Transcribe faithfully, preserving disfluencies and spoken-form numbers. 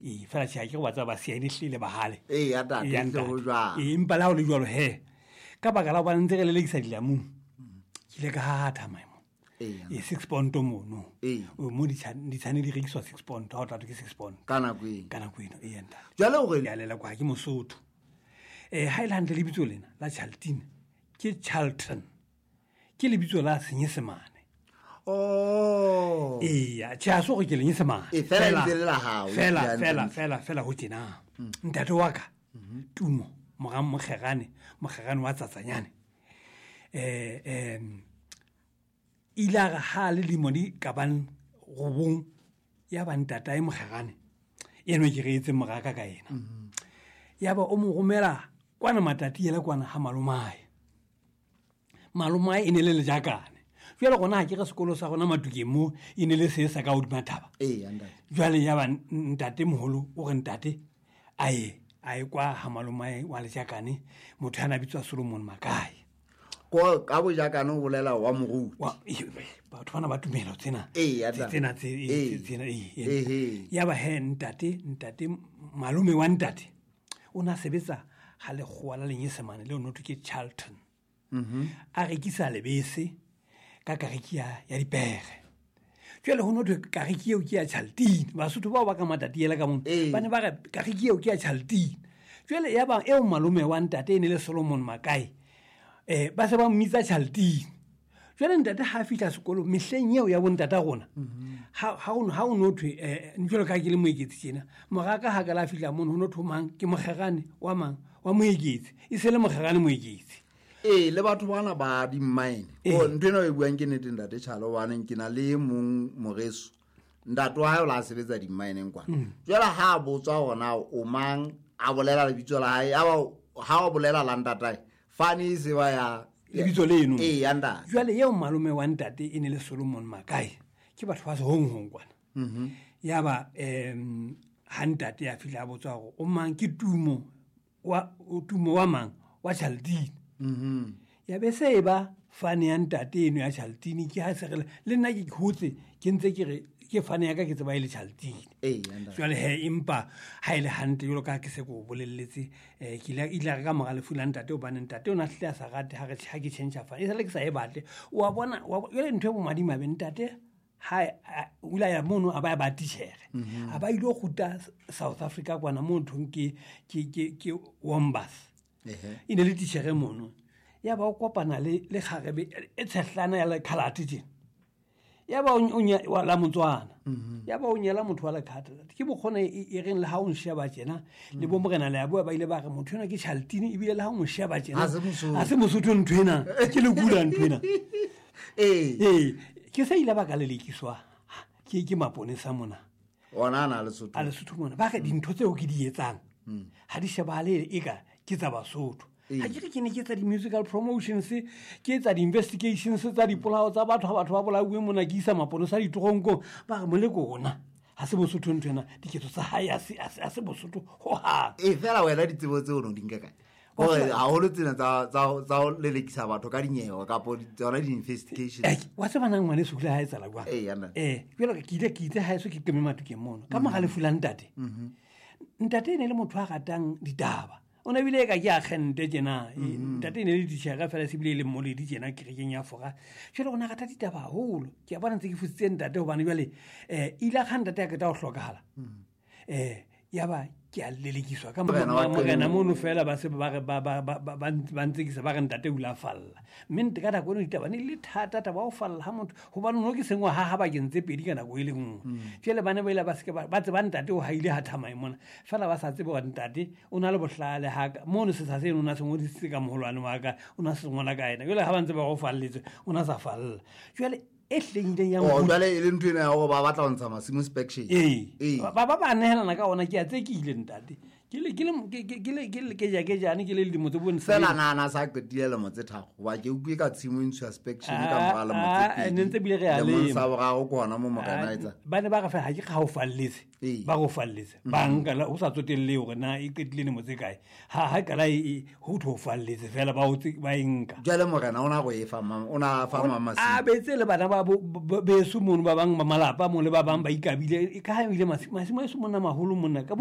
e fela tšea ke go batsa ba siane hlile ba hale ee ya tate Ya ke go ntate. jwa Ee, empa la o le jwalo he ka baka la go ba ntse re lelekisa dilamong ke ile ka hatha maemo ee e six pond mono Ee. o mo ditshane di rekiswa six pond ha o tlatwa ke six pond ka nako e ka nako eno e enta jwale gore ya lela kwa ke mosotho eh ha ile hantle lebitso lena la Charlton ke Charlton ke lebitso la senyesemane oh eya tša so go ke lenyesemane E, fela ntse le la hao, fela ya fela ntse. fela fela go tjena ntate wa ka tumo moga mogegane mogegane wa tsatsanyane eh em ila ga ha le limoni ka ban go bong ya ba ntata e mogegane eno ke re etse mogaka ka ena ya ba o mo romela kwana matati yela kwana ha malumae malumae ine le le jakane jwale gona ke ga sekolo sa gona matukeng mo ine le se sa ka odima thaba ee ya ntate jwale ya ba ntate moholo o re ntate aye aye kwa ha malumae wa le jakane motho ana bitswa Solomon Makai ko ka bojakane o bolela wa moruti wa e, batho bana ba tumelo tsena Ee, ya tse- ntate. tsena tse Ee. tsena eh, eh. Ehe. ya ba he ntate ntate malume wa ntate o na sebetsa ha le kgowa la lenyesemane le no ke Charlton a rekisa lebese ka kariki ya ya dipere jwale ho no kariki eo ke ya Charlton basotho ba ba ka matati yela ka mona Ee. ba ne ba re kariki eo ke ya Charlton jwale ya ba eo malume wa ntate ene le Solomon Makai eh ba se ba mmitsa Charlton jwale ntate ha a fihla sekolo mehleng eo ya bontata gona ha ha o ha o no thwe eh njelo ka ke le moeketsi tsena mogaka ha ka la fihla mono ho no thomang ke mogegane wa mang wa moeketsi e se le mogegane moeketsi ee le batho bana ba dimmaene Ee. o ntho eno e buang ke nete ntate tšhalo baneng ke na le mong mogeso ntate wa hae o la sebetsa dimmaeneng kwana jwale ha a botswa gona o mang a bolela lebitso la hae a ba ha o bolela la ntatae fane e se ba ya lebitso leno ee ya ntate jwale yeo malume wa ntate e ne le Solomon Makai ke batho ba se hong hong kwana ya ba em ha ntate ya fihla a botswa go o mang ke tumo wa o tumo wa mang wa Charlton mhm ya be se ba fane ya ntate eno ya Charlton ke ha se re le nna ke khutse ke ntse ke re ke fane ya ka ke tseba ile Charlton ee ya ntate jwale he empa ha ile hantle jalo ka ke se go bolelletse eh ke ile ile ka mogale fula ntate o bana ntate o na hle a sa rate ha re ha ke change fa e sa le ke sa e batle wa bona wa ile ntwe bo madima be ntate ha ula ya mono aba ba tithere aba ile go guta South Africa kwana mo nthong ke ke ke ke Wombas ehe ine le tithere mono ya ba o kopana le le kgarebe e tshehlana ya le khalati tjena ya ba o nya wa la motswana ya ba o nyela motho wa le khata ke bokgona e reng le ha o nsheba tjena le bo morena le ya bo ba ile ba re motho ena ke Charlton e bile le ha o nsheba tjena Ha se Mosotho. ha se Mosotho nthwena ke le kula nthwena ee eh ke sa ile ba ka le lekiswa ke ke maponesa mona ona na le sotho a le sotho mona ba re dintho tseo ke di etsang ha di shebale e ka ke tsa Basotho ha ke re ke ne ke tsa di-musical promotions ke tsa di-investigations tsa dipolao tsa batho ha batho ba bolauwe mona ke isa maponesa ditoronkong ba re moleko ona ha se Bosotho nthwena diketso tsa hae ha se ha se Bosotho hohang ee fela wena ditsebo tseo no di nka kae gore haholo tsena tsa tsa tsa ho lelekisa batho ka dinyewe kapo tsona di-investigations Eh, wa tseba nang ngwane sekule ha e tsala kwa Ee, ya nna. eh jwale ke ile ke itse ha eso ke keme matukeng mono ka mogale fula ntate ntate ne le motho a ratang ditaba o ne bile ka ke a kgente tjena eh, ntate ne le ditšhega fela se bile le mmoledi tjena kerekeng ya foga jwale o na rata ditaba haholo ke a bona ntse ke fusitse ntate hobane jwale eh ile ga ntate a ke ta go hlokahala eh ya ba ke a lelekiswa ka Morena wa morena Qweleng. mono fela ba se ba re ba ba ba ba ba ntse ke se ba re ntate o la falla mme nte ka nako eno ditaba ne le thata taba o falla ha motho hobane no ke sengwa ha ha ba kentse pedi ka nako e le nngwe jele bana ba ile ba se ke ba ba tseba ntate o haile ha thamae mona fela ba sa tsebe wa ntate o na le bohlale ha ka mono se sa se no na se ngodisitse ka moholwane wa ka o na se ngola ka ena jele ha ba ntse ba go falletse o na sa falla jele e hlengileng ya o mo jwale e le ntho ena ya gore ba batla ho ntsha masimo inspection ee Ee. ba ba ba nehelana ka ona ke a tse ke ile ntate ke le ke le ke ke le ke le ke ja ke jane ke le le motse bone fela ngana sa qetile le motse thago wa ke utlwe ka tshimo into inspection ka mogala motse ne ntse bile re a le le sa boga go kona mo moganaitsa ba ne ba ga fa ha ke ga o falletse ba go falletse ba nka la o sa tsotelle gore na e qetile ne motse kae ha ha kala e ho tho falletse fela ba o ba enka jale mogana ona go e fa mama ona fa mama a betse le bana ba be su mono ba bang malapa mo le ba bang ba ikabile ka ha ile masimo a se mona maholo monna ka